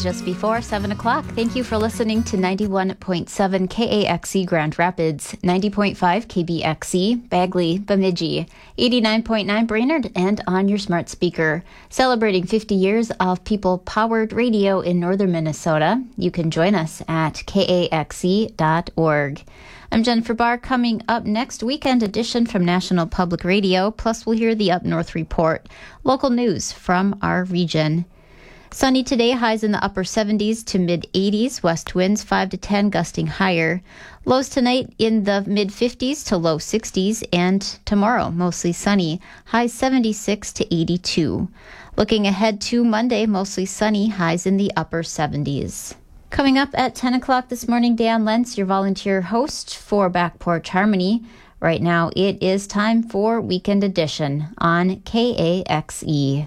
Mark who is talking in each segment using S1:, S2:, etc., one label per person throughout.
S1: is just before 7 o'clock. Thank you for listening to 91.7 KAXE Grand Rapids, 90.5 KBXE, Bagley, Bemidji, 89.9 Brainerd, and on your smart speaker. Celebrating 50 years of people-powered radio in northern Minnesota. You can join us at kaxe.org. I'm Jennifer Barr. Coming up next, weekend edition from National Public Radio, plus we'll hear the Up North Report, local news from our region. Sunny today, highs in the upper 70s to mid-80s, west winds 5 to 10, gusting higher. Lows tonight in the mid-50s to low 60s, and tomorrow mostly sunny, highs 76 to 82. Looking ahead to Monday, mostly sunny, highs in the upper 70s. Coming up at 10 o'clock this morning, Dan Lentz, your volunteer host for Back Porch Harmony. Right now, it is time for Weekend Edition on KAXE.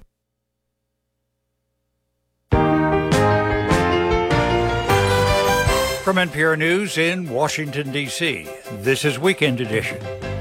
S2: From NPR News in Washington, D.C., this is Weekend Edition.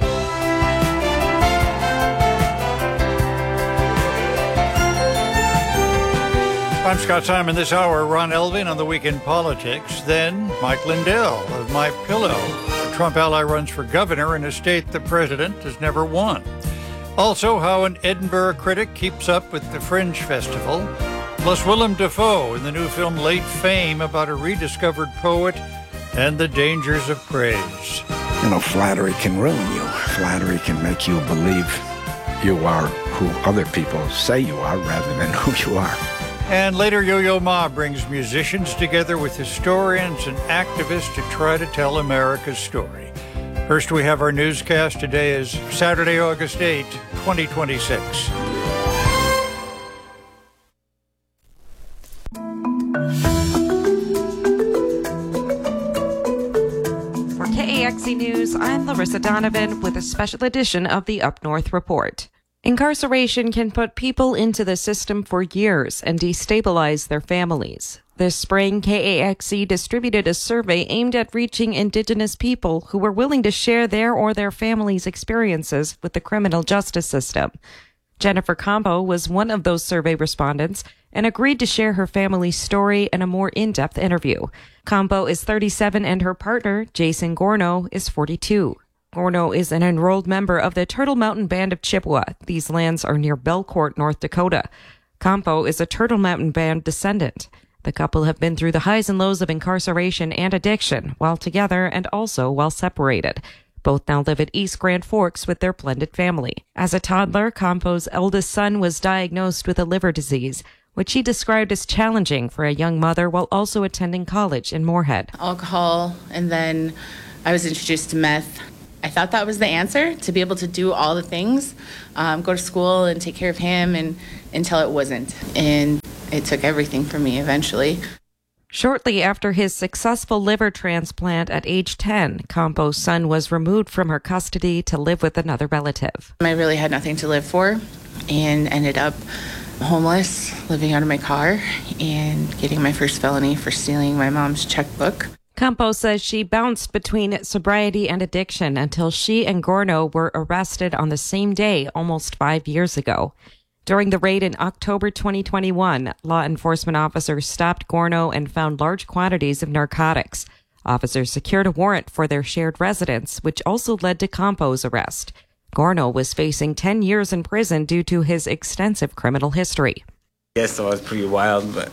S2: I'm Scott Simon. This hour, Ron Elvin on the Weekend Politics. Then Mike Lindell of My Pillow. A Trump ally runs for governor in a state the president has never won. Also, how an Edinburgh critic keeps up with the Fringe Festival. Plus, Willem Dafoe in the new film Late Fame about a rediscovered poet and the dangers of praise.
S3: You know, flattery can ruin you. Flattery can make you believe you are who other people say you are rather than who you are.
S2: And later, Yo-Yo Ma brings musicians together with historians and activists to try to tell America's story. First, we have our newscast. Today is Saturday, August 8, 2026.
S4: KAXE News, I'm Larissa Donovan with a special edition of the Up North Report. Incarceration can put people into the system for years and destabilize their families. This spring, KAXE distributed a survey aimed at reaching Indigenous people who were willing to share their or their families' experiences with the criminal justice system. Jennifer Campo was one of those survey respondents and agreed to share her family's story in a more in-depth interview. Campo is 37 and her partner, Jason Gorno, is 42. Gorno is an enrolled member of the Turtle Mountain Band of Chippewa. These lands are near Belcourt, North Dakota. Campo is a Turtle Mountain Band descendant. The couple have been through the highs and lows of incarceration and addiction, while together and also while separated. Both now live at East Grand Forks with their blended family. As a toddler, Campo's eldest son was diagnosed with a liver disease, which she described as challenging for a young mother while also attending college in Moorhead.
S5: Alcohol, and then I was introduced to meth. I thought that was the answer, to be able to do all the things, go to school and take care of him, and until it wasn't. And it took everything from me eventually.
S4: Shortly after his successful liver transplant at age 10, Campo's son was removed from her custody to live with another relative.
S5: I really had nothing to live for and ended up homeless, living out of my car, and getting my first felony for stealing my mom's checkbook.
S4: Campo says she bounced between sobriety and addiction until she and Gorno were arrested on the same day almost 5 years ago. During the raid in October 2021, law enforcement officers stopped Gorno and found large quantities of narcotics. Officers secured a warrant for their shared residence, which also led to Campo's arrest. Gorno was facing 10 years in prison due to his extensive criminal history.
S6: Yes, so I was pretty wild, but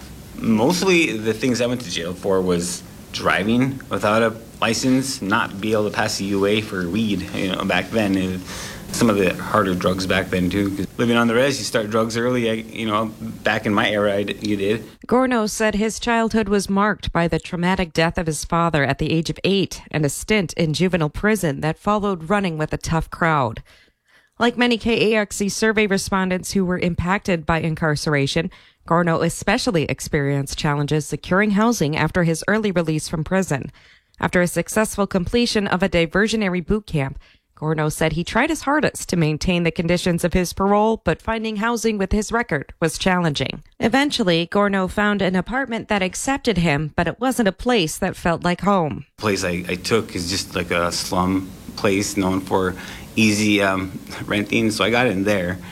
S6: mostly the things I went to jail for was driving without a license, not be able to pass a UA for weed, back then. Some of the harder drugs back then, too. 'Cause living on the res, you start drugs early. Back in my era, you did.
S4: Gorno said his childhood was marked by the traumatic death of his father at the age of 8 and a stint in juvenile prison that followed running with a tough crowd. Like many KAXE survey respondents who were impacted by incarceration, Gorno especially experienced challenges securing housing after his early release from prison. After a successful completion of a diversionary boot camp, Gorno said he tried his hardest to maintain the conditions of his parole, but finding housing with his record was challenging. Eventually, Gorno found an apartment that accepted him, but it wasn't a place that felt like home.
S6: The place I took is just like a slum place known for easy renting, so I got in there.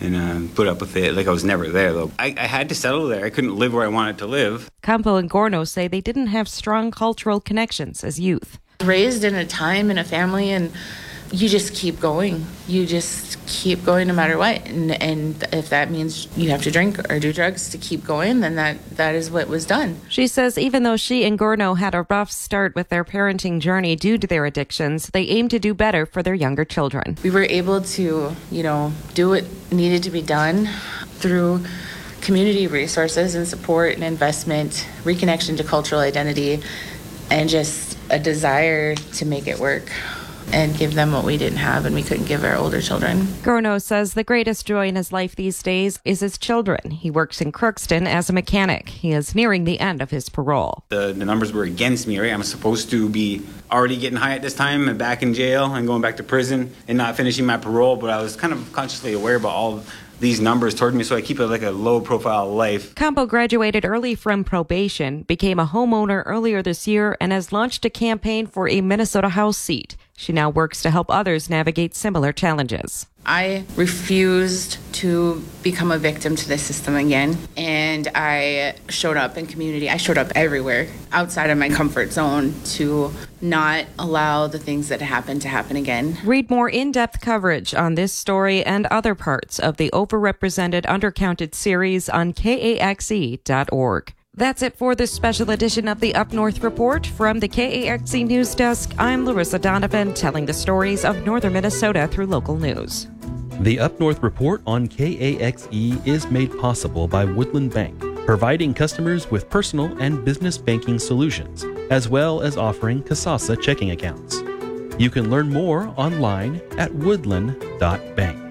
S6: and put up with it like I was never there, though. I had to settle there. I couldn't live where I wanted to live.
S4: Campo and Gorno say they didn't have strong cultural connections as youth.
S5: Raised in a time in a family, and you just keep going. You just keep going no matter what. And if that means you have to drink or do drugs to keep going, then that is what was done.
S4: She says even though she and Gorno had a rough start with their parenting journey due to their addictions, they aim to do better for their younger children.
S5: We were able to, do what needed to be done through community resources and support and investment, reconnection to cultural identity, and just a desire to make it work and give them what we didn't have and we couldn't give our older children.
S4: Gorno says the greatest joy in his life these days is his children. He works in Crookston as a mechanic. He is nearing the end of his parole.
S6: The numbers were against me, right? I'm supposed to be already getting high at this time and back in jail and going back to prison and not finishing my parole, but I was kind of consciously aware about all these numbers toward me, so I keep it like a low-profile life.
S4: Campo graduated early from probation, became a homeowner earlier this year, and has launched a campaign for a Minnesota House seat. She now works to help others navigate similar challenges.
S5: I refused to become a victim to this system again, and I showed up in community. I showed up everywhere outside of my comfort zone to not allow the things that happened to happen again.
S4: Read more in-depth coverage on this story and other parts of the Overrepresented Undercounted series on KAXE.org. That's it for this special edition of the Up North Report. From the KAXE News Desk, I'm Larissa Donovan, telling the stories of northern Minnesota through local news.
S7: The Up North Report on KAXE is made possible by Woodland Bank, providing customers with personal and business banking solutions, as well as offering Kasasa checking accounts. You can learn more online at woodland.bank.